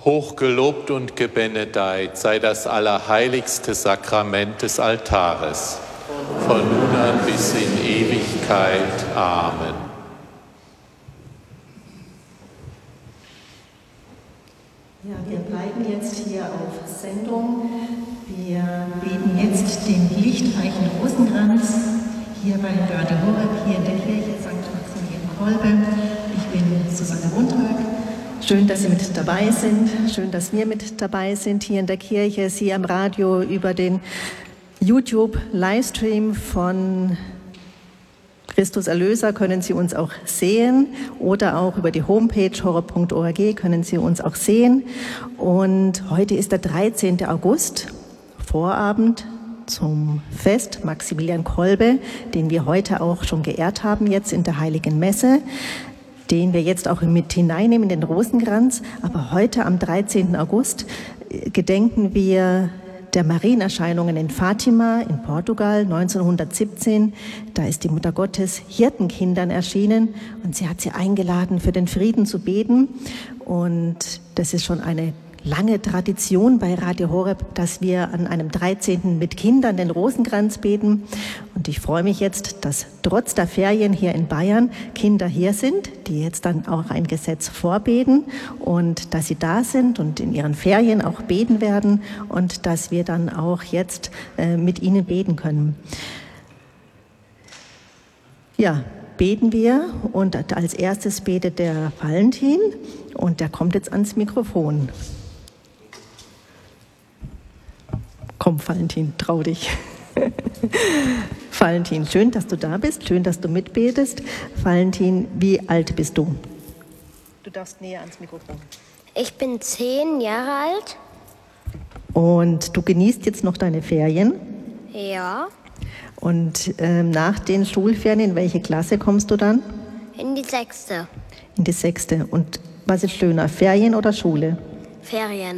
Hochgelobt und gebenedeit sei das allerheiligste Sakrament des Altares, von nun an bis in Ewigkeit. Amen. Ja, wir bleiben jetzt hier auf Sendung. Wir beten jetzt den lichtreichen Rosenkranz hier bei Radio Horeb, hier in der Kirche St. Maximilian Kolbe. Ich bin Susanne Montag. Schön, dass Sie mit dabei sind. Schön, dass wir mit dabei sind hier in der Kirche. Sie am Radio über den YouTube-Livestream von Christus Erlöser können Sie uns auch sehen oder auch über die Homepage horeb.org können Sie uns auch sehen. Und heute ist der 13. August, Vorabend zum Fest Maximilian Kolbe, den wir heute auch schon geehrt haben, jetzt in der Heiligen Messe, den wir jetzt auch mit hineinnehmen in den Rosenkranz. Aber heute am 13. August gedenken wir der Marienerscheinungen in Fatima in Portugal 1917. Da ist die Mutter Gottes Hirtenkindern erschienen und sie hat sie eingeladen, für den Frieden zu beten. Und das ist schon eine lange Tradition bei Radio Horeb, dass wir an einem 13. mit Kindern den Rosenkranz beten. Und ich freue mich jetzt, dass trotz der Ferien hier in Bayern Kinder hier sind, die jetzt dann auch ein Gesetz vorbeten und dass sie da sind und in ihren Ferien auch beten werden und dass wir dann auch jetzt mit ihnen beten können. Ja, beten wir und als erstes betet der Valentin und der kommt jetzt ans Mikrofon. Komm, Valentin, trau dich. Valentin, schön, dass du da bist, schön, dass du mitbetest. Valentin, wie alt bist du? Du darfst näher ans Mikrofon. Ich bin 10 Jahre alt. Und du genießt jetzt noch deine Ferien? Ja. Und nach den Schulferien, in welche Klasse kommst du dann? In die 6. In die 6. Und was ist schöner, Ferien oder Schule? Ferien.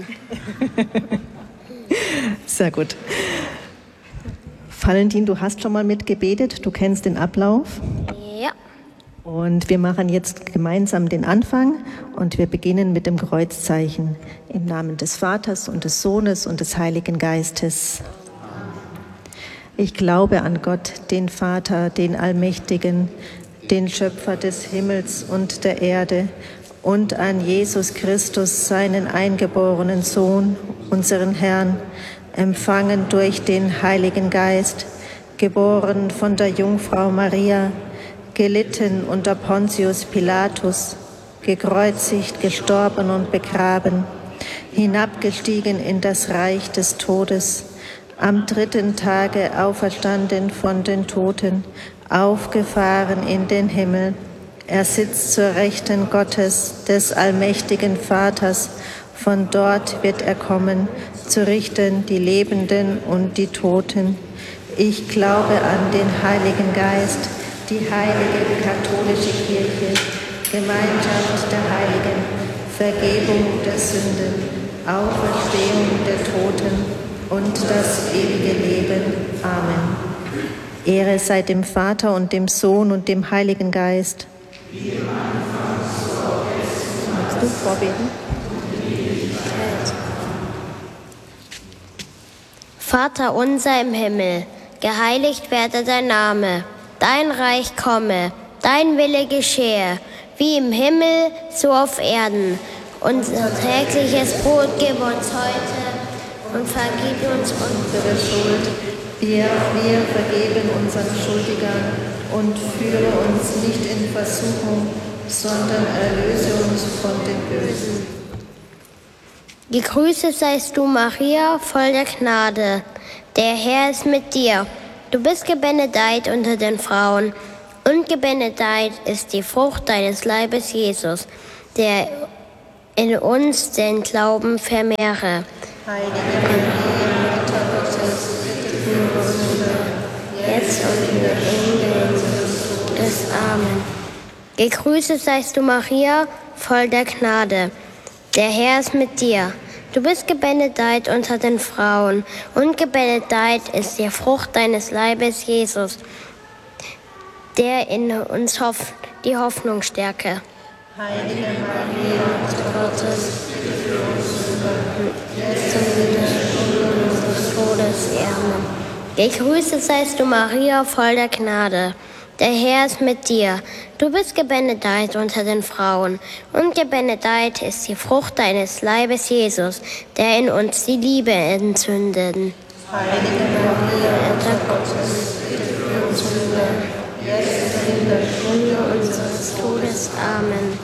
Sehr gut. Valentin, du hast schon mal mitgebetet, du kennst den Ablauf. Ja. Und wir machen jetzt gemeinsam den Anfang und wir beginnen mit dem Kreuzzeichen im Namen des Vaters und des Sohnes und des Heiligen Geistes. Ich glaube an Gott, den Vater, den Allmächtigen, den Schöpfer des Himmels und der Erde und an Jesus Christus, seinen eingeborenen Sohn, unseren Herrn, empfangen durch den Heiligen Geist, geboren von der Jungfrau Maria, gelitten unter Pontius Pilatus, gekreuzigt, gestorben und begraben, hinabgestiegen in das Reich des Todes, am 3. Tage auferstanden von den Toten, aufgefahren in den Himmel. Er sitzt zur Rechten Gottes, des allmächtigen Vaters. Von dort wird er kommen, zu richten die Lebenden und die Toten. Ich glaube an den Heiligen Geist, die heilige katholische Kirche, Gemeinschaft der Heiligen, Vergebung der Sünden, Auferstehung der Toten und das ewige Leben. Amen. Ehre sei dem Vater und dem Sohn und dem Heiligen Geist. Magst du vorbeten? Vater unser im Himmel, geheiligt werde dein Name, dein Reich komme, dein Wille geschehe, wie im Himmel, so auf Erden. Unser tägliches Brot gib uns heute und vergib uns unsere Schuld, wie auch wir vergeben unseren Schuldigern, und führe uns nicht in Versuchung, sondern erlöse uns von dem Bösen. Gegrüßet seist du, Maria, voll der Gnade. Der Herr ist mit dir. Du bist gebenedeit unter den Frauen, und gebenedeit ist die Frucht deines Leibes, Jesus, der in uns den Glauben vermehre. Heilige Maria, Mutter Gottes, für uns Sünder, Jetzt und in der Stunde unseres Todes. Amen. Gegrüßet seist du, Maria, voll der Gnade. Der Herr ist mit dir. Du bist gebenedeit unter den Frauen, und gebenedeit ist die Frucht deines Leibes, Jesus, der in uns die Hoffnung stärke. Heilige Maria, Mutter Gottes, für uns Todes. Amen. Gegrüßet seist du, Maria, voll der Gnade. Der Herr ist mit dir. Du bist gebenedeit unter den Frauen, und gebenedeit ist die Frucht deines Leibes, Jesus, der in uns die Liebe entzündet. Heilige Maria, Mutter Gottes, bitte für uns Sünder, jetzt und in der Stunde unseres Todes. Amen.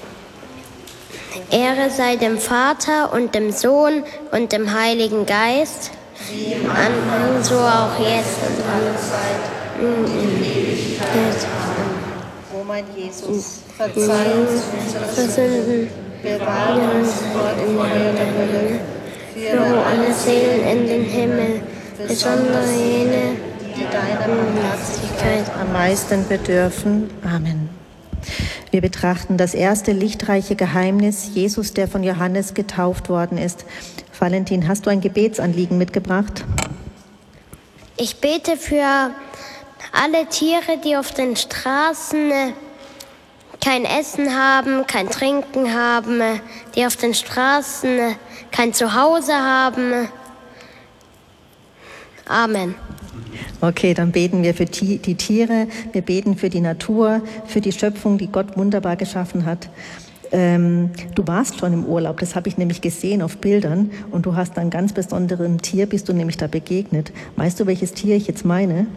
Ehre sei dem Vater und dem Sohn und dem Heiligen Geist, wie im Anfang, so auch jetzt und alle Zeit und in Ewigkeit. O mein Jesus, verzeih uns unsere Sünden, bewahre uns vor dem Feuer der Hölle, führe alle Seelen in den Himmel, besonders jene, die deiner Barmherzigkeit am meisten bedürfen. Amen. Wir betrachten das erste lichtreiche Geheimnis, Jesus, der von Johannes getauft worden ist. Valentin, hast du ein Gebetsanliegen mitgebracht? Ich bete für alle Tiere, die auf den Straßen kein Essen haben, kein Trinken haben, die auf den Straßen kein Zuhause haben. Amen. Okay, dann beten wir für die Tiere, wir beten für die Natur, für die Schöpfung, die Gott wunderbar geschaffen hat. Du warst schon im Urlaub, das habe ich nämlich gesehen auf Bildern, und du hast einem ganz besonderen Tier, bist du nämlich da begegnet. Weißt du, welches Tier ich jetzt meine?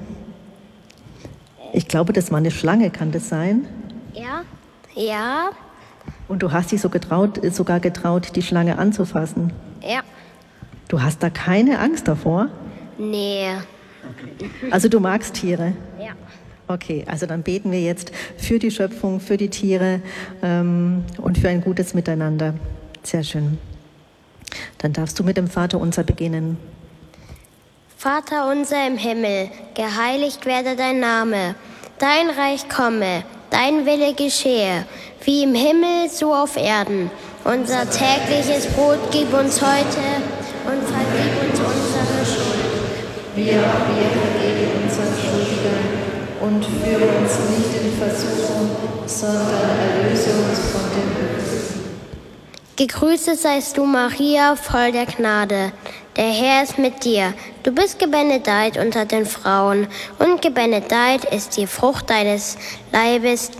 Ich glaube, das war eine Schlange, kann das sein? Ja, ja, Und du hast dich sogar getraut, die Schlange anzufassen. ja, Du hast da keine Angst davor? nee, Also du magst Tiere? ja. Okay, also dann beten wir jetzt für die Schöpfung, für die Tiere und für ein gutes Miteinander. Sehr schön. Dann darfst du mit dem Vater unser beginnen. Vater unser im Himmel, geheiligt werde dein Name. Dein Reich komme, dein Wille geschehe, wie im Himmel, so auf Erden. Unser tägliches Brot gib uns heute und vergib uns unsere Schuld. Wir vergeben unseren Schuldigern und führe uns nicht in Versuchung, sondern erlöse uns von dem Bösen. Gegrüßet seist du, Maria, voll der Gnade. Der Herr ist mit dir. Du bist gebenedeit unter den Frauen, und gebenedeit ist die Frucht deines Leibes,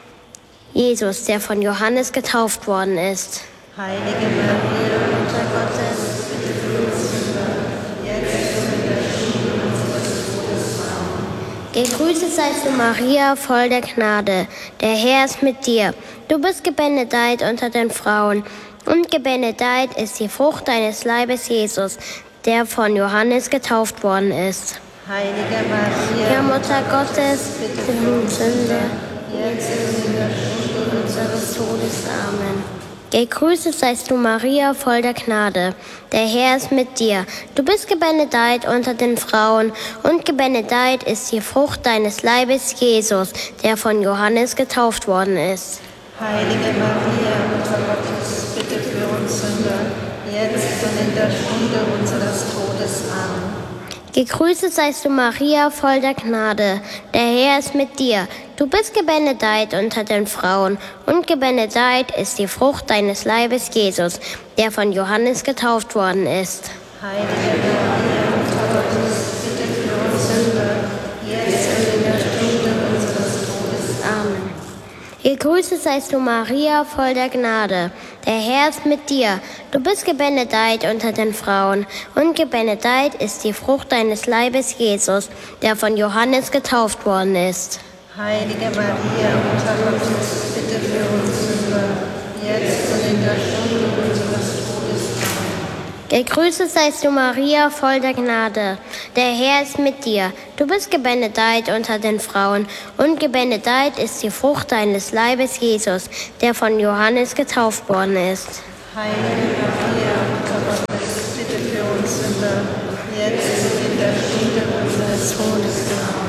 Jesus, der von Johannes getauft worden ist. Heilige Maria, Mutter Gottes, bitte für uns Sünder, jetzt und in der Stunde unseres Todes. Amen. Gegrüßet seist du, Maria, voll der Gnade. Der Herr ist mit dir. Du bist gebenedeit unter den Frauen, und gebenedeit ist die Frucht deines Leibes, Jesus, der von Johannes getauft worden ist. Heilige Maria, Ja, Mutter Gottes, bitte für uns Sünder, jetzt und in der Stunde unseres Todes. Amen. Gegrüßet seist du, Maria, voll der Gnade. Der Herr ist mit dir. Du bist gebenedeit unter den Frauen, und gebenedeit ist die Frucht deines Leibes, Jesus, der von Johannes getauft worden ist. Heilige Maria, Mutter Gottes, bitte für uns Sünder, jetzt und in der Stunde unseres Todes. Amen. Gegrüßet seist du, Maria, voll der Gnade. Der Herr ist mit dir. Du bist gebenedeit unter den Frauen, und gebenedeit ist die Frucht deines Leibes, Jesus, der von Johannes getauft worden ist. Heilige Maria, Mutter Gottes, bitte für uns Sünder, jetzt und in der Stunde unseres Todes. Amen. Gegrüßet seist du, Maria, voll der Gnade. Der Herr ist mit dir. Du bist gebenedeit unter den Frauen, und gebenedeit ist die Frucht deines Leibes, Jesus, der von Johannes getauft worden ist. Heilige Maria, Mutter Gottes, bitte für uns Sünder, jetzt und in der Stunde unseres Todes. Amen. Gegrüßet seist du, Maria, voll der Gnade. Der Herr ist mit dir. Du bist gebenedeit unter den Frauen, und gebenedeit ist die Frucht deines Leibes, Jesus, der von Johannes getauft worden ist. Heilige Maria, Mutter Gottes, bitte für uns Sünder, jetzt und in der Stunde unseres Todes. Amen.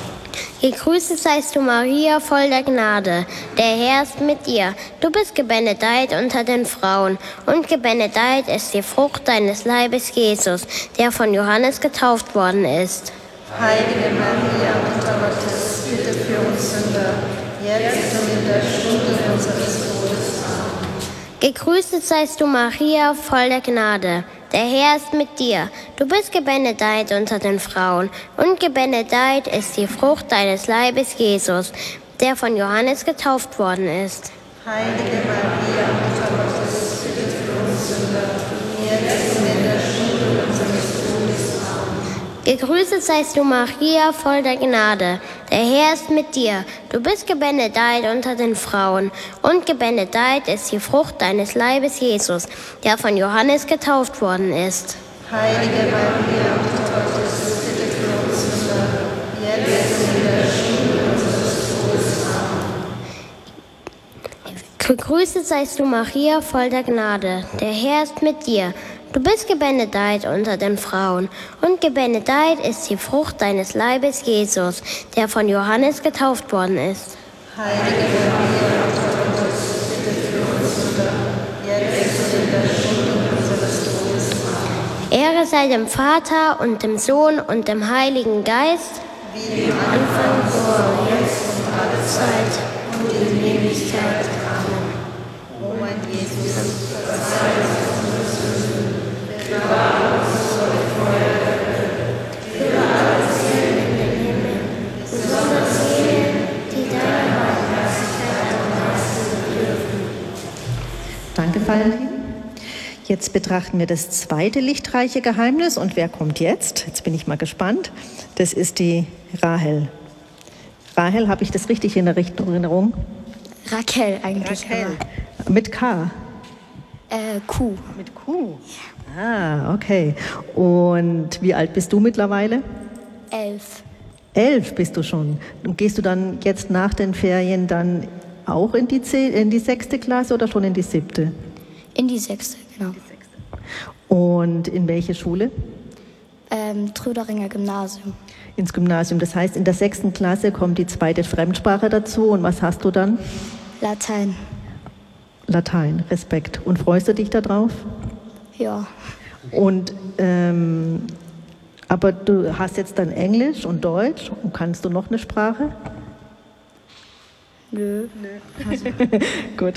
Gegrüßet seist du, Maria, voll der Gnade. Der Herr ist mit dir. Du bist gebenedeit unter den Frauen, und gebenedeit ist die Frucht deines Leibes, Jesus, der von Johannes getauft worden ist. Heilige Maria, Mutter Gottes, bitte für uns Sünder, jetzt und in der Stunde unseres Todes. Amen. Gegrüßet seist du, Maria, voll der Gnade. Der Herr ist mit dir. Du bist gebenedeit unter den Frauen, und gebenedeit ist die Frucht deines Leibes, Jesus, der von Johannes getauft worden ist. Heilige Maria, Mutter Gottes, bitte für uns Sünder, jetzt und in der Stunde unseres Todes. Amen. Gegrüßet seist du, Maria, voll der Gnade. Der Herr ist mit dir. Du bist gebenedeit unter den Frauen, und gebenedeit ist die Frucht deines Leibes, Jesus, der von Johannes getauft worden ist. Heilige Maria, Mutter Gottes, bitte für uns Sünder, jetzt und in der Stunde unseres Todes. Amen. Gegrüßet seist du, Maria, voll der Gnade. Der Herr ist mit dir. Du bist gebenedeit unter den Frauen, und gebenedeit ist die Frucht deines Leibes, Jesus, der von Johannes getauft worden ist. Heilige Maria, Mutter Gottes, bitte für uns Sünder, jetzt und in der Stunde unseres Todes. Amen. Ehre sei dem Vater und dem Sohn und dem Heiligen Geist, Wie im Anfang, so jetzt und alle Zeit und in Ewigkeit. Amen. O mein Jesus, verzeih uns unsere Sünden, bewahre uns vor dem Feuer der Hölle, führe alle Seelen in den Himmel, besonders jene, die deine Barmherzigkeit am meisten bedürfen. Danke, Valentin. Jetzt betrachten wir das zweite lichtreiche Geheimnis. Und wer kommt jetzt? Jetzt bin ich mal gespannt. Das ist die Rahel. Rahel, habe ich das richtig in der Erinnerung? Raquel eigentlich. Rahel. Mit K? Q. Mit Q? Ah, okay. Und wie alt bist du mittlerweile? 11. 11 bist du schon. Und gehst du dann jetzt nach den Ferien dann auch in die 6. Klasse oder schon in die 7.? In die 6. genau. Und in welche Schule? Truderinger Gymnasium. Ins Gymnasium. Das heißt, in der 6. Klasse kommt die zweite Fremdsprache dazu. Und was hast du dann? Latein. Latein, Respekt. Und freust du dich darauf? Ja. Und aber du hast jetzt dann Englisch und Deutsch. Und kannst du noch eine Sprache? Nö. Gut.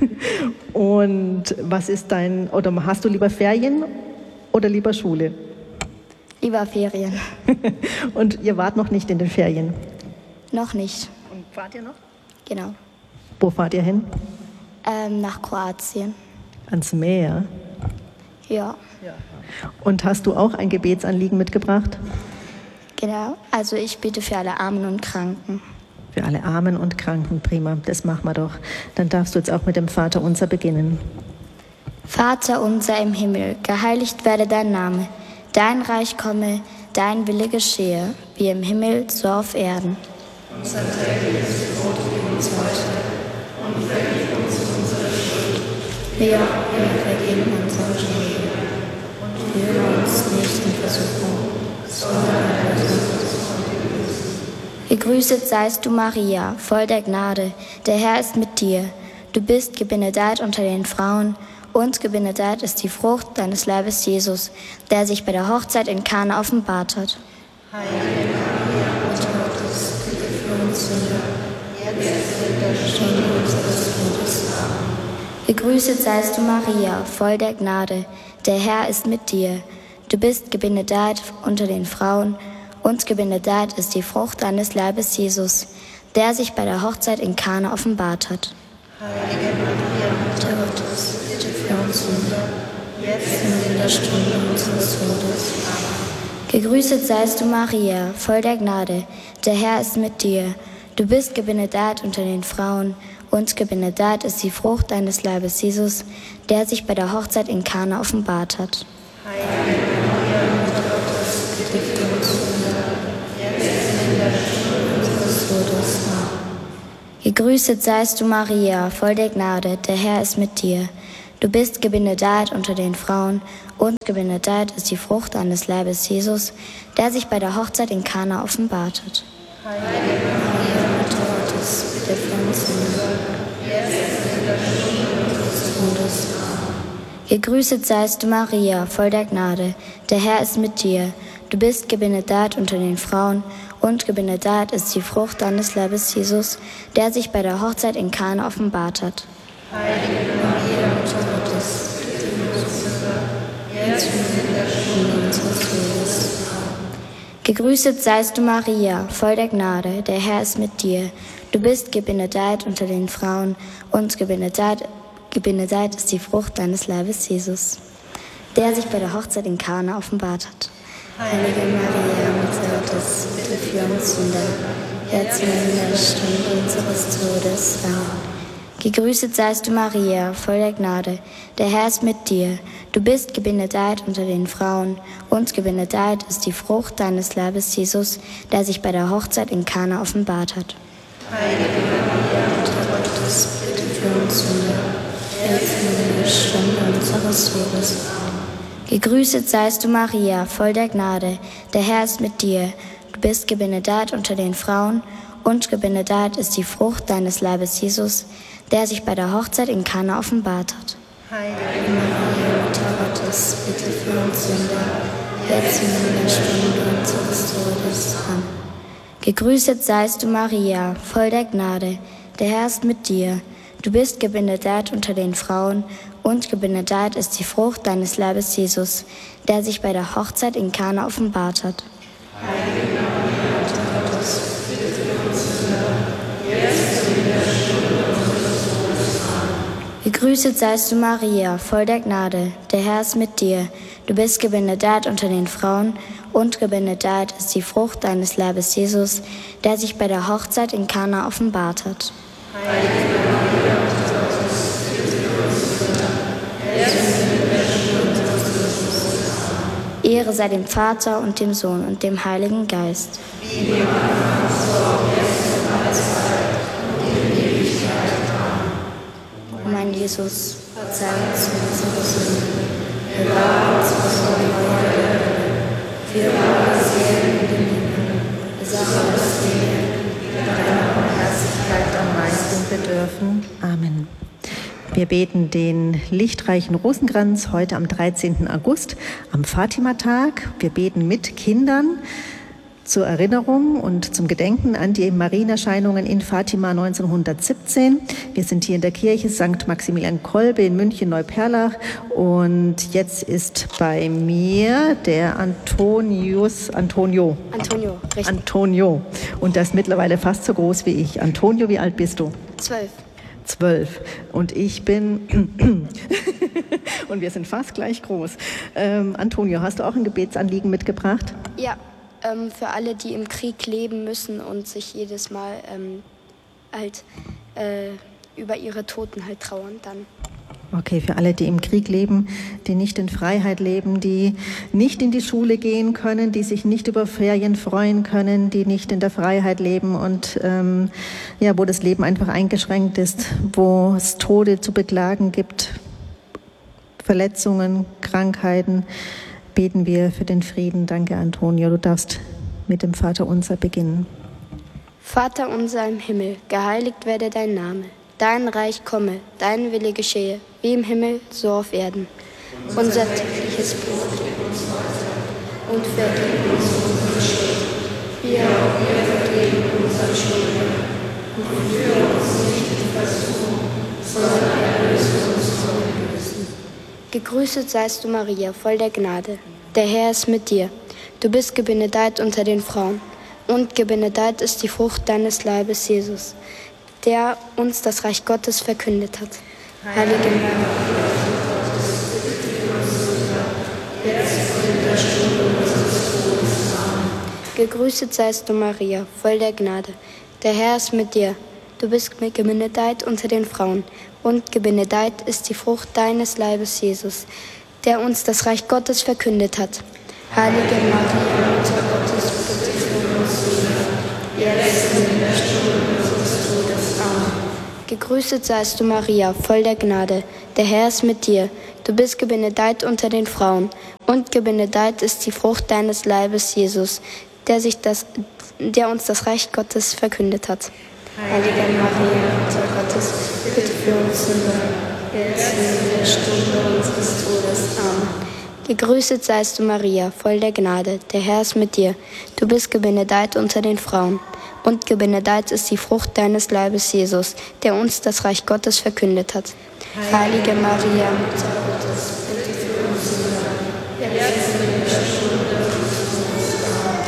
Und was ist oder hast du lieber Ferien oder lieber Schule? Lieber Ferien. Und ihr wart noch nicht in den Ferien? Noch nicht. Und fahrt ihr noch? Genau. Wo fahrt ihr hin? Nach Kroatien. Ans Meer. Ja. Und hast du auch ein Gebetsanliegen mitgebracht? Genau. Also ich bete für alle Armen und Kranken. Für alle Armen und Kranken, prima. Das machen wir doch. Dann darfst du jetzt auch mit dem Vaterunser beginnen. Vater unser im Himmel, geheiligt werde dein Name. Dein Reich komme, dein Wille geschehe, wie im Himmel, so auf Erden. Unser tägliches Brot gib uns heute und vergib uns unsere Schuld, wie auch wir vergeben unseren Schuldigen. Und führe uns nicht in Versuchung, sondern erlöse uns von dem Bösen. Gegrüßet seist du, Maria, voll der Gnade. Der Herr ist mit dir. Du bist gebenedeit unter den Frauen, und gebenedeit ist die Frucht deines Leibes, Jesus, der sich bei der Hochzeit in Kana offenbart hat. Heilige Maria, Mutter Gottes, bitte für uns Sünder, jetzt in der Stunde unseres Todes. Amen. Gegrüßet seist du, Maria, voll der Gnade. Der Herr ist mit dir. Du bist gebenedeit unter den Frauen, und gebenedeit ist die Frucht deines Leibes, Jesus, der sich bei der Hochzeit in Kana offenbart hat. Heilige Maria, Mutter Gottes, bitte für uns Sünder, jetzt und in der Stunde unseres Todes. Amen. Gegrüßet seist du, Maria, voll der Gnade. Der Herr ist mit dir. Du bist gebenedeit unter den Frauen, und gebenedeit ist die Frucht deines Leibes, Jesus, der sich bei der Hochzeit in Kana offenbart hat. Heilige Maria, Mutter Gottes, bitte für uns Sünder, jetzt und in der Stunde unseres Todes. Amen. Gegrüßet seist du, Maria, voll der Gnade. Der Herr ist mit dir. Du bist gebenedeit unter den Frauen, und gebenedeit ist die Frucht deines Leibes, Jesus, der sich bei der Hochzeit in Kana offenbart hat. Heilige Maria, Mutter Gottes, bitte für uns Sünder, jetzt und in der Stunde unseres Todes. Amen. Gegrüßet seist du, Maria, voll der Gnade. Der Herr ist mit dir. Du bist gebenedeit unter den Frauen, und gebenedeit ist die Frucht deines Leibes, Jesus, der sich bei der Hochzeit in Kana offenbart hat. Heilige Maria, Mutter Gegrüßet seist du, Maria, voll der Gnade, der Herr ist mit dir. Du bist gebenedeit unter den Frauen und gebenedeit ist die Frucht deines Leibes, Jesus, der sich bei der Hochzeit in Kana offenbart hat. Heilige Maria, Mutter Gottes, bitte für uns Sünder, jetzt und in der Stunde unseres Todes. Amen. Gegrüßet seist du, Maria, voll der Gnade, der Herr ist mit dir. Du bist gebenedeit unter den Frauen und gebenedeit ist die Frucht deines Leibes, Jesus, der sich bei der Hochzeit in Kana offenbart hat. Heilige Maria, Mutter Gottes, bitte für uns Sünder, jetzt und in der Stunde unseres Todes. Gegrüßet seist du, Maria, voll der Gnade, der Herr ist mit dir. Du bist gebenedeit unter den Frauen und gebenedeit ist die Frucht deines Leibes, Jesus, der sich bei der Hochzeit in Kana offenbart hat. Heilige Maria, Mutter Gottes, bitte für uns Sünder, jetzt und in der Stunde unseres Todes. Amen. Gegrüßet seist du, Maria, voll der Gnade, der Herr ist mit dir. Du bist gebenedeit unter den Frauen und gebenedeit ist die Frucht deines Leibes, Jesus, der sich bei der Hochzeit in Kana offenbart hat. Heilige Maria, Mutter Gottes, bitte für uns Sünder, jetzt und in der Stunde unseres Todes. Amen. Gegrüßet seist du, Maria, voll der Gnade, der Herr ist mit dir. Du bist gebenedeit unter den Frauen und gebenedeit ist die Frucht deines Leibes, Jesus, der sich bei der Hochzeit in Kana offenbart hat. Heilige Maria, Mutter Gottes, bitte für uns Sünder, jetzt und in der Stunde unseres Todes. Amen. Ehre sei dem Vater und dem Sohn und dem Heiligen Geist. Wie im Anfang, so auch jetzt und allezeit und in Ewigkeit. Amen. O mein Jesus, Verzeih uns unsere Sünden, bewahre uns vor dem Feuer der Hölle, führe alle Seelen in den Himmel, besache das Leben, die deiner Barmherzigkeit am meisten bedürfen. Amen. Wir beten den lichtreichen Rosenkranz heute am 13. August, am Fatima-Tag. Wir beten mit Kindern zur Erinnerung und zum Gedenken an die Marienerscheinungen in Fatima 1917. Wir sind hier in der Kirche St. Maximilian Kolbe in München-Neuperlach und jetzt ist bei mir der Antonio, richtig. Antonio. Und das ist mittlerweile fast so groß wie ich. Antonio, wie alt bist du? 12. 12. Und ich bin, und wir sind fast gleich groß. Antonio, hast du auch ein Gebetsanliegen mitgebracht? Ja, für alle, die im Krieg leben müssen und sich jedes Mal über ihre Toten halt trauern dann. Okay, für alle, die im Krieg leben, die nicht in Freiheit leben, die nicht in die Schule gehen können, die sich nicht über Ferien freuen können, die nicht in der Freiheit leben und wo das Leben einfach eingeschränkt ist, wo es Tode zu beklagen gibt, Verletzungen, Krankheiten, beten wir für den Frieden. Danke, Antonio. Du darfst mit dem Vaterunser beginnen. Vater unser im Himmel, geheiligt werde dein Name. Dein Reich komme, dein Wille geschehe, wie im Himmel, so auf Erden. Unser tägliches Brot gib uns heute und vergib uns unsere Schuld, wie auch wir vergeben unseren Schuldigern. Und führe uns nicht in Versuchung, sondern erlöse uns vom Bösen. Gegrüßet seist du, Maria, voll der Gnade. Der Herr ist mit dir. Du bist gebenedeit unter den Frauen. Und gebenedeit ist die Frucht deines Leibes, Jesus, der uns das Reich Gottes verkündet hat. Heilige Maria, gegrüßet seist du, Maria, voll der Gnade. Der Herr ist mit dir. Du bist gebenedeit unter den Frauen. Und gebenedeit ist die Frucht deines Leibes, Jesus, der uns das Reich Gottes verkündet hat. Heilige Maria, Mutter Gottes, bitte für uns Sünder, jetzt und in der Stunde unseres Todes. Amen. Gegrüßet seist du, Maria, voll der Gnade. Der Herr ist mit dir. Du bist gebenedeit unter den Frauen. Und gebenedeit ist die Frucht deines Leibes, Jesus, der uns das Reich Gottes verkündet hat. Heilige Maria, Mutter Gottes, bitte für uns Sünder, jetzt und in der Stunde unseres Todes. Amen. Gegrüßet seist du, Maria, voll der Gnade. Der Herr ist mit dir. Du bist gebenedeit unter den Frauen. Und gebenedeit ist die Frucht deines Leibes, Jesus, der uns das Reich Gottes verkündet hat. Heilige Maria, Mutter Gottes, bitte für uns Sünder, jetzt und in der Stunde unseres Todes. Amen.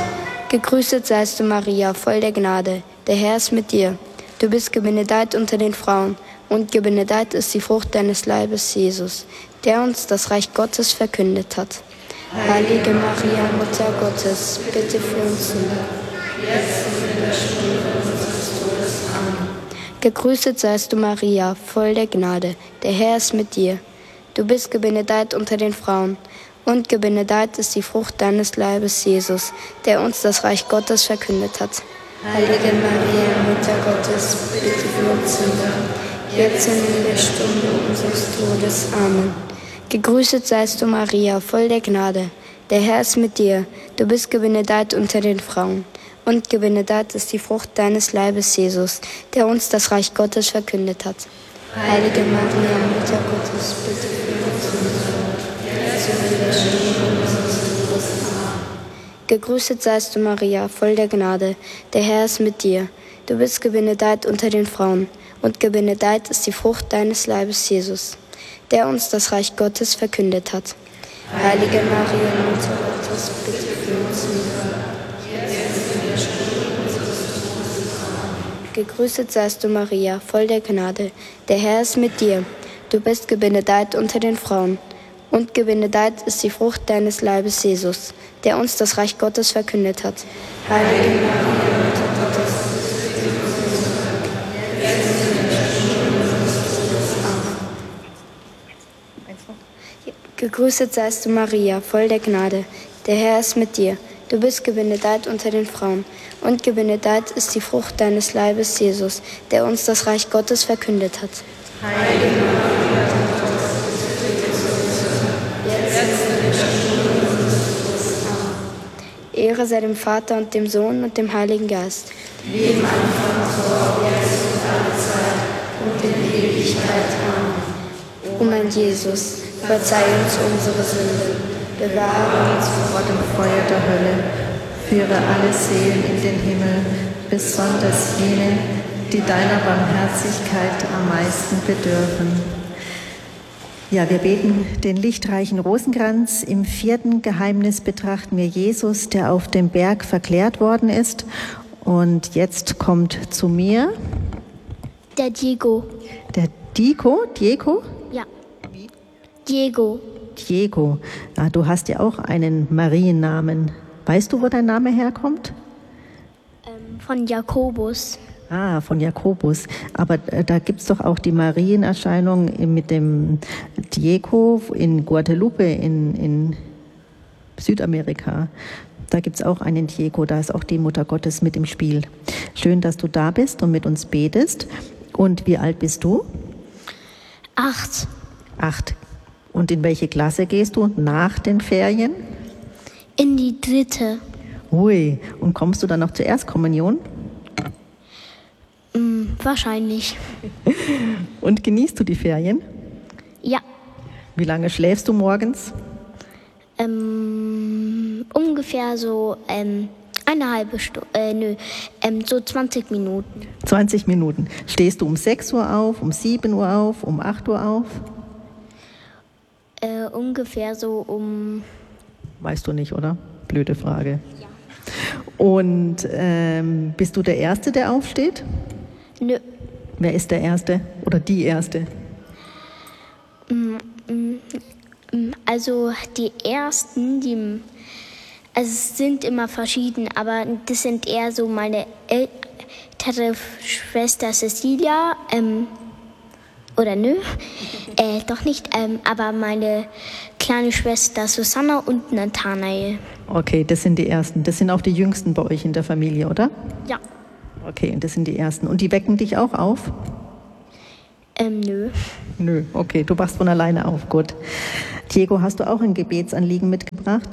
Gegrüßet seist du, Maria, voll der Gnade. Der Herr ist mit dir. Du bist gebenedeit unter den Frauen, und gebenedeit ist die Frucht deines Leibes, Jesus, der uns das Reich Gottes verkündet hat. Heilige Maria, Mutter Gottes, bitte für uns Sünder, jetzt und in der Stunde unseres Todes. Amen. Gegrüßet seist du, Maria, voll der Gnade. Der Herr ist mit dir. Du bist gebenedeit unter den Frauen, und gebenedeit ist die Frucht deines Leibes, Jesus, der uns das Reich Gottes verkündet hat. Heilige Maria, Mutter Gottes, bitte für uns Sünder, jetzt und in der Stunde unseres Todes. Amen. Gegrüßet seist du, Maria, voll der Gnade. Der Herr ist mit dir. Du bist gebenedeit unter den Frauen, und gebenedeit ist die Frucht deines Leibes, Jesus, der uns das Reich Gottes verkündet hat. Heilige Maria, Mutter Gottes, bitte für uns Sünder, jetzt und in der Stunde unseres Todes. Amen. Gegrüßet seist du, Maria, voll der Gnade. Der Herr ist mit dir. Du bist gebenedeit unter den Frauen, und gebenedeit ist die Frucht deines Leibes, Jesus, der uns das Reich Gottes verkündet hat. Heilige Maria, Mutter Gottes, bitte für uns Sünder, jetzt und in der Stunde unseres Todes. Amen. Gegrüßet seist du, Maria, voll der Gnade. Der Herr ist mit dir. Du bist gebenedeit unter den Frauen, und gebenedeit ist die Frucht deines Leibes, Jesus, der uns das Reich Gottes verkündet hat. Heilige Maria, Mutter Gottes, bitte für uns Sünder, jetzt und in der Stunde unseres Todes. Amen. Gegrüßet seist du, Maria, voll der Gnade. Der Herr ist mit dir. Du bist gebenedeit unter den Frauen, und gebenedeit ist die Frucht deines Leibes, Jesus, der uns das Reich Gottes verkündet hat. Heilige Maria, Mutter Gottes, bitte für uns Sünder, jetzt und in der Stunde unseres Todes. Amen. Ehre sei dem Vater und dem Sohn und dem Heiligen Geist. Wie im Anfang, so auch jetzt und alle Zeit und in Ewigkeit. Amen. O mein Jesus, verzeih uns unsere Sünden, bewahre uns vor dem Feuer der Hölle, führe alle Seelen in den Himmel, besonders jene, die deiner Barmherzigkeit am meisten bedürfen. Ja, wir beten den lichtreichen Rosenkranz. Im 4. Geheimnis betrachten wir Jesus, der auf dem Berg verklärt worden ist. Und jetzt kommt zu mir Der Diego. der Diego. Ja. Diego. Diego. Ja, du hast ja auch einen Mariennamen. Weißt du, wo dein Name herkommt? Von Jakobus. Ah, von Jakobus. Aber da gibt es doch auch die Marienerscheinung mit dem Diego in Guadalupe in Südamerika. Da gibt es auch einen Diego, da ist auch die Mutter Gottes mit im Spiel. Schön, dass du da bist und mit uns betest. Und wie alt bist du? 8. 8. Und in welche Klasse gehst du nach den Ferien? In die 3. Ui, und kommst du dann noch zur Erstkommunion? Wahrscheinlich. Und genießt du die Ferien? Ja. Wie lange schläfst du morgens? Ungefähr so eine halbe Stunde, so 20 Minuten. 20 Minuten. Stehst du um 6 Uhr auf, um 7 Uhr auf, um 8 Uhr auf? Ungefähr so um... Weißt du nicht, oder? Blöde Frage. Ja. Und bist du der Erste, der aufsteht? Nö. Wer ist der Erste oder die Erste? Also die Ersten, also es sind immer verschieden, aber das sind eher so meine ältere Schwester Cecilia, oder nö, doch nicht, aber meine kleine Schwester Susanna und Nathanael. Okay, das sind die Ersten. Das sind auch die Jüngsten bei euch in der Familie, oder? Ja. Okay, das sind die Ersten. Und die wecken dich auch auf? Nö. Nö, okay, du wachst von alleine auf, gut. Diego, hast du auch ein Gebetsanliegen mitgebracht?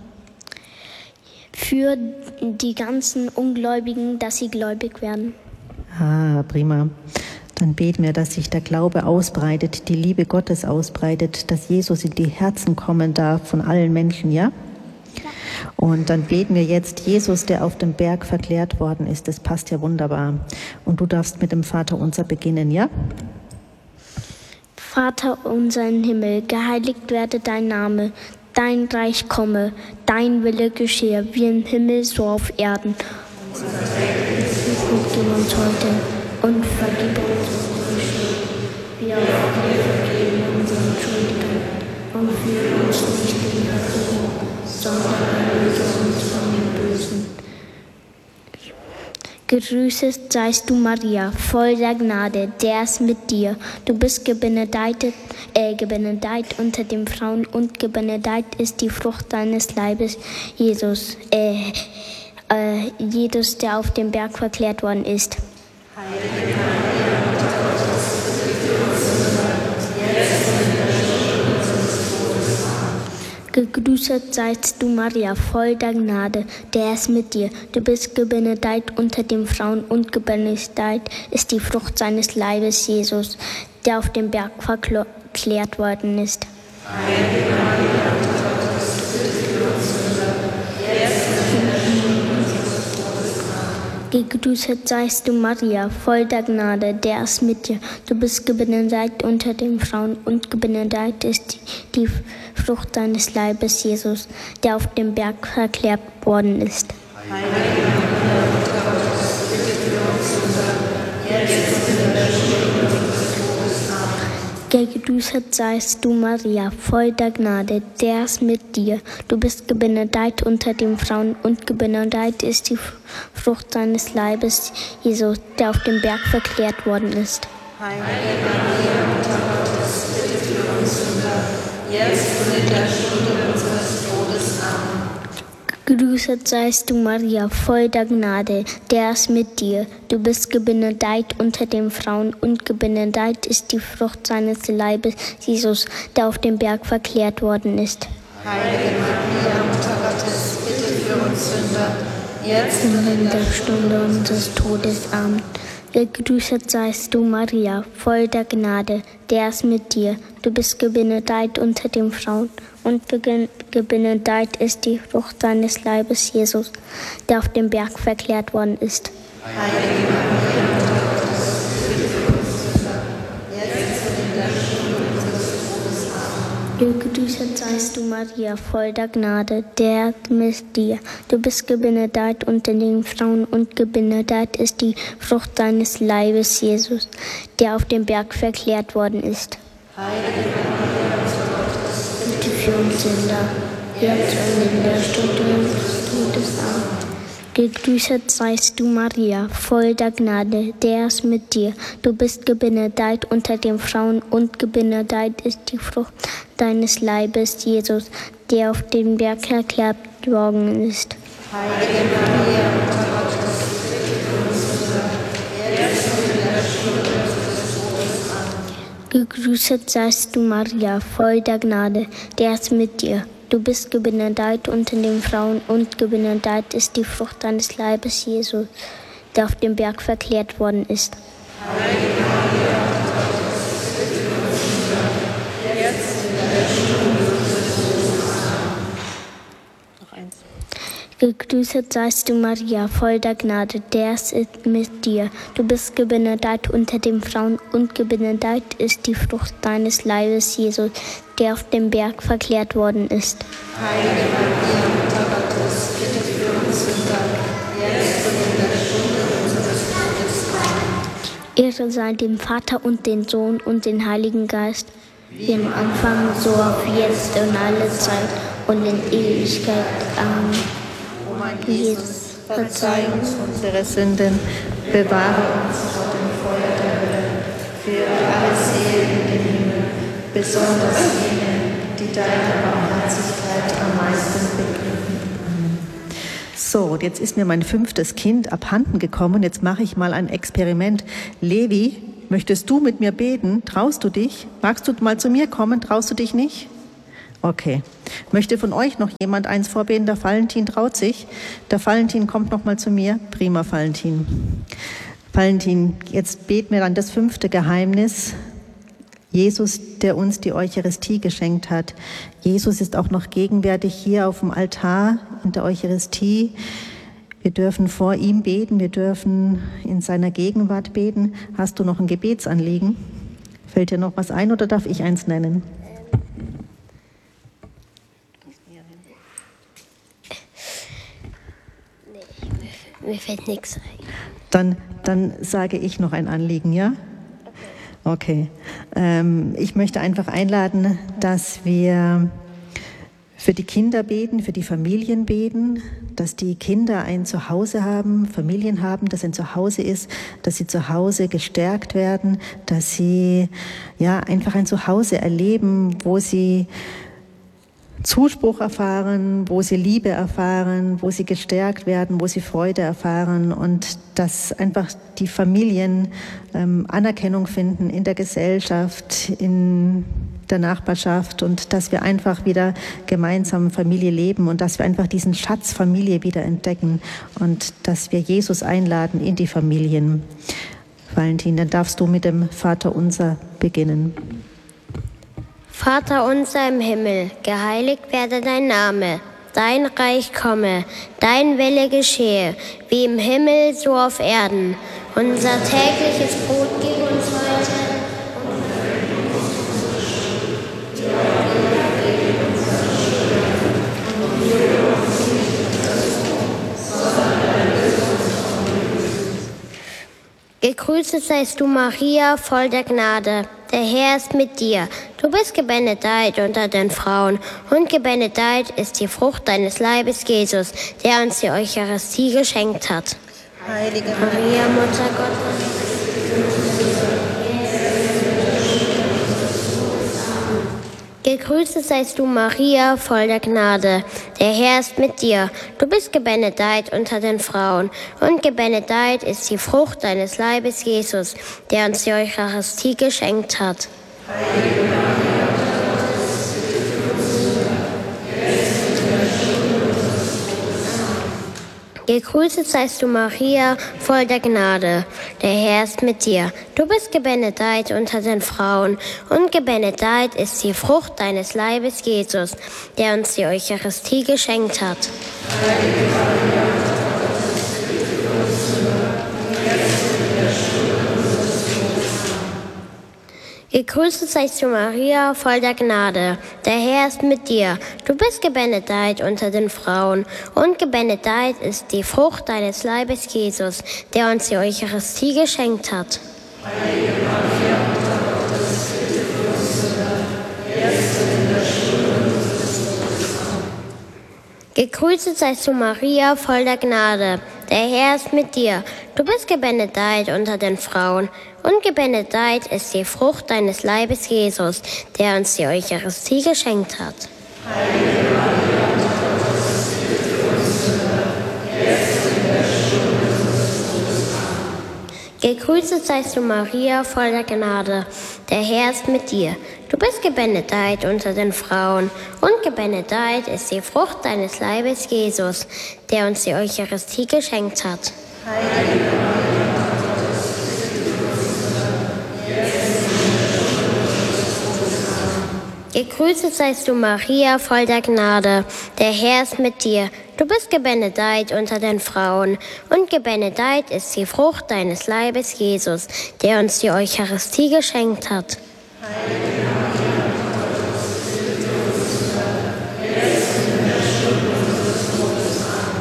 Für die ganzen Ungläubigen, dass sie gläubig werden. Ah, prima. Dann beten wir, dass sich der Glaube ausbreitet, die Liebe Gottes ausbreitet, dass Jesus in die Herzen kommen darf von allen Menschen, ja? Und dann beten wir jetzt, Jesus, der auf dem Berg verklärt worden ist, das passt ja wunderbar. Und du darfst mit dem Vater unser beginnen, ja? Vater unser im Himmel, geheiligt werde dein Name, Dein Reich komme, dein Wille geschehe, wie im Himmel, so auf Erden. Gib uns heute und vergib uns unsere Schuld, wie auch wir vergeben unseren Schuldigern. Und führe uns nicht in Versuchung, sondern erlöse uns von dem Bösen. Gegrüßet seist du, Maria, voll der Gnade, der ist mit dir. Du bist gebenedeit unter den Frauen und gebenedeit ist die Frucht deines Leibes, Jesus, der auf dem Berg verklärt worden ist. Gegrüßet seist du, Maria, voll der Gnade, der ist mit dir. Du bist gebenedeit unter den Frauen und gebenedeit ist die Frucht seines Leibes, Jesus, der auf dem Berg verklärt worden ist. Heilige Maria, Mutter Gottes, bitte für uns Sünder, jetzt und in der Stunde unseres Todes. Gegrüßet seist du, Maria, voll der Gnade, der ist mit dir. Du bist gebenedeit unter den Frauen und gebenedeit ist die Frucht deines Leibes, Jesus, der auf dem Berg verklärt worden ist. Heilige Maria, Mutter Gottes, bitte für uns Sünder, jetzt und in der Stunde unseres Todes. Amen. Gegrüßet seist du, Maria, voll der Gnade, der ist mit dir. Du bist gebenedeit unter den Frauen und gebenedeit ist die Frucht deines Leibes, Jesus, der auf dem Berg verklärt worden ist. Heilige Maria, Mutter Gottes, bitte für uns Sünder, jetzt und in der Stunde unseres Todes. Amen. Gegrüßet seist du, Maria, voll der Gnade, der ist mit dir. Du bist gebenedeit unter den Frauen und gebenedeit ist die Frucht seines Leibes, Jesus, der auf dem Berg verklärt worden ist. Heilige Maria, Mutter Gottes, bitte für uns Sünder, jetzt und in der Stunde unseres Todes. Amen. Gegrüßet seist du, Maria, voll der Gnade, der ist mit dir. Du bist gebenedeit unter den Frauen und gebenedeit ist die Frucht deines Leibes, Jesus, der auf dem Berg verklärt worden ist. Heilige Maria, Mutter Gottes, bitte für uns Sünder, jetzt und in der Stunde unseres Todes. Amen. Gegrüßet seist du, Maria, voll der Gnade, der ist mit dir. Du bist gebenedeit unter den Frauen und gebenedeit ist die Frucht deines Leibes, Jesus, der auf dem Berg verklärt worden ist. Heilige Maria, Mutter Gottes, bitte für uns Sünder, jetzt und in der Stunde unseres Todes. Amen. Gegrüßet seist du, Maria, voll der Gnade, der ist mit dir. Du bist gebenedeit unter den Frauen und gebenedeit ist die Frucht deines Leibes, Jesus, der auf dem Berg verklärt worden ist. Heilige Maria, Mutter Gottes, bitte für uns Sünder, jetzt und in der Stunde unseres Todes. Amen. Gegrüßet seist du, Maria, voll der Gnade, der ist mit dir. Du bist gebenedeit unter den Frauen und gebenedeit ist die Frucht deines Leibes, Jesus, der auf dem Berg verklärt worden ist. Heilige Maria, Mutter Gottes, bitte für uns Sünder, jetzt und in der Stunde unseres Todes. Noch eins. Gegrüßet seist du, Maria, voll der Gnade, der ist mit dir. Du bist gebenedeit unter den Frauen und gebenedeit ist die Frucht deines Leibes, Jesus, der auf dem Berg verklärt worden ist. Heilige Maria, Mutter Gottes, bitte für uns Sünder, jetzt und in der Stunde unseres Todes. Amen. Ehre sei dem Vater und den Sohn und den Heiligen Geist, wie im Anfang, so auch jetzt und alle Zeit und in Ewigkeit. Amen. O mein Jesus, verzeih uns unsere Sünden, bewahre uns vor dem Feuer der Hölle, führe alle Seelen in den Himmel, besonders jene, die deine Barmherzigkeit am meisten bedürfen. So, und jetzt ist mir mein 5. Kind abhanden gekommen. Jetzt mache ich mal ein Experiment. Levi, möchtest du mit mir beten? Traust du dich? Magst du mal zu mir kommen? Traust du dich nicht? Okay. Möchte von euch noch jemand eins vorbeten? Der Valentin traut sich. Der Valentin kommt noch mal zu mir. Prima, Valentin. Valentin, jetzt beten wir dann das 5. Geheimnis. Jesus, der uns die Eucharistie geschenkt hat. Jesus ist auch noch gegenwärtig hier auf dem Altar in der Eucharistie. Wir dürfen vor ihm beten, wir dürfen in seiner Gegenwart beten. Hast du noch ein Gebetsanliegen? Fällt dir noch was ein oder darf ich eins nennen? Mir fällt nichts ein. Dann sage ich noch ein Anliegen, ja? Okay. Ich möchte einfach einladen, dass wir für die Kinder beten, für die Familien beten, dass die Kinder ein Zuhause haben, Familien haben, dass ein Zuhause ist, dass sie zu Hause gestärkt werden, dass sie einfach ein Zuhause erleben, wo sie Zuspruch erfahren, wo sie Liebe erfahren, wo sie gestärkt werden, wo sie Freude erfahren und dass einfach die Familien Anerkennung finden in der Gesellschaft, in der Nachbarschaft und dass wir einfach wieder gemeinsam Familie leben und dass wir einfach diesen Schatz Familie wieder entdecken und dass wir Jesus einladen in die Familien. Valentin, dann darfst du mit dem Vaterunser beginnen. Vater unser im Himmel, geheiligt werde dein Name. Dein Reich komme, dein Wille geschehe, wie im Himmel, so auf Erden. Unser tägliches Brot gib uns heute. Gegrüßet seist du, Maria, voll der Gnade. Der Herr ist mit dir. Du bist gebenedeit unter den Frauen und gebenedeit ist die Frucht deines Leibes, Jesus, der uns die Eucharistie geschenkt hat. Heilige Maria, Mutter Gottes. Gegrüßet seist du, Maria, voll der Gnade. Der Herr ist mit dir. Du bist gebenedeit unter den Frauen und gebenedeit ist die Frucht deines Leibes, Jesus, der uns die Eucharistie geschenkt hat. Heilige Maria, gegrüßet seist du, Maria, voll der Gnade. Der Herr ist mit dir. Du bist gebenedeit unter den Frauen und gebenedeit ist die Frucht deines Leibes, Jesus, der uns die Eucharistie geschenkt hat. Heilige Maria, gegrüßet seist du, Maria, voll der Gnade. Der Herr ist mit dir. Du bist gebenedeit unter den Frauen und gebenedeit ist die Frucht deines Leibes, Jesus, der uns die Eucharistie geschenkt hat. Heilige Maria, Mutter Gottes, bitte für uns Sünder, jetzt und in der Stunde unseres Todes. Gegrüßet seist du, Maria, voll der Gnade. Der Herr ist mit dir. Du bist gebenedeit unter den Frauen und gebenedeit ist die Frucht deines Leibes, Jesus, der uns die Eucharistie geschenkt hat. Heilige Maria, Mutter Gottes, bitte für uns Sünder, jetzt und in der Stunde unseres Todes. Gegrüßet seist du, Maria, voll der Gnade. Der Herr ist mit dir. Du bist gebenedeit unter den Frauen und gebenedeit ist die Frucht deines Leibes, Jesus, der uns die Eucharistie geschenkt hat. Heilige Maria, Mutter Gottes, bitte für uns Sünder, jetzt und in der Stunde unseres Todes. Gegrüßet seist du, Maria, voll der Gnade. Der Herr ist mit dir. Du bist gebenedeit unter den Frauen und gebenedeit ist die Frucht deines Leibes, Jesus, der uns die Eucharistie geschenkt hat. Heilige Maria, Mutter Gottes, bitte für uns Sünder, jetzt und in der Stunde unseres Todes.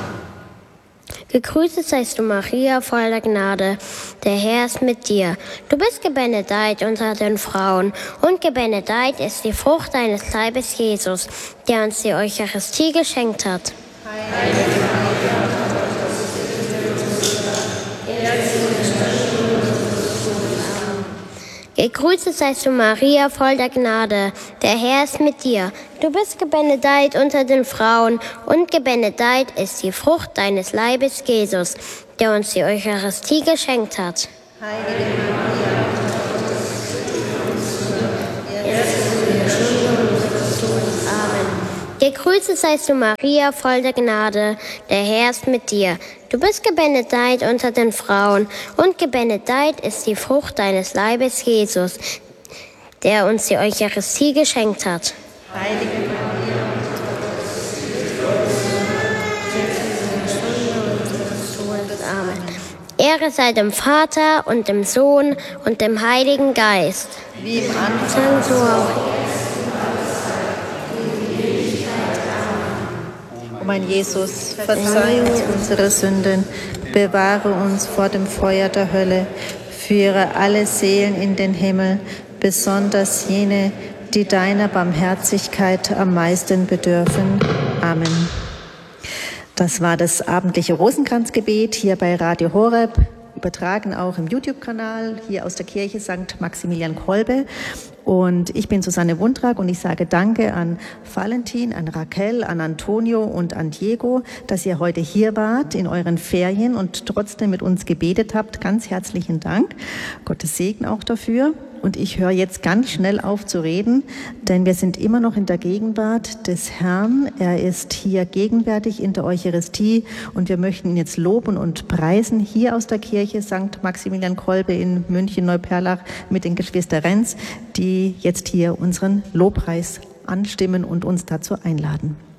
Gegrüßet seist du, Maria, voll der Gnade. Der Herr ist mit dir. Du bist gebenedeit unter den Frauen und gebenedeit ist die Frucht deines Leibes, Jesus, der uns die Eucharistie geschenkt hat. Heilige Maria, Mutter Gottes, bitte für uns Sünder, jetzt und in der Stunde unseres Todes. Gegrüßet seist du, Maria, voll der Gnade. Der Herr ist mit dir. Du bist gebenedeit unter den Frauen und gebenedeit ist die Frucht deines Leibes, Jesus, der uns die Eucharistie geschenkt hat. Heilige Maria, Mutter Gottes, bitte für uns Sünder, jetzt und in der Stunde unseres Todes. Amen. Gegrüßet seist du, Maria, voll der Gnade. Der Herr ist mit dir. Du bist gebenedeit unter den Frauen und gebenedeit ist die Frucht deines Leibes, Jesus, der uns die Eucharistie geschenkt hat. Heilige Maria, Mutter Gottes, bitte für uns Sünder, jetzt und in der Stunde unseres Todes. Amen. Ehre sei dem Vater und dem Sohn und dem Heiligen Geist. Wie im Anfang, So auch. O mein Jesus, verzeih uns unsere Sünden, bewahre uns vor dem Feuer der Hölle, führe alle Seelen in den Himmel, besonders jene, die deiner Barmherzigkeit am meisten bedürfen. Amen. Das war das abendliche Rosenkranzgebet hier bei Radio Horeb, übertragen auch im YouTube-Kanal hier aus der Kirche St. Maximilian Kolbe. Und ich bin Susanne Wundrak und ich sage Danke an Valentin, an Raquel, an Antonio und an Diego, dass ihr heute hier wart in euren Ferien und trotzdem mit uns gebetet habt. Ganz herzlichen Dank. Gottes Segen auch dafür. Und ich höre jetzt ganz schnell auf zu reden, denn wir sind immer noch in der Gegenwart des Herrn. Er ist hier gegenwärtig in der Eucharistie und wir möchten ihn jetzt loben und preisen hier aus der Kirche St. Maximilian Kolbe in München-Neuperlach mit den Geschwister Renz, die jetzt hier unseren Lobpreis anstimmen und uns dazu einladen.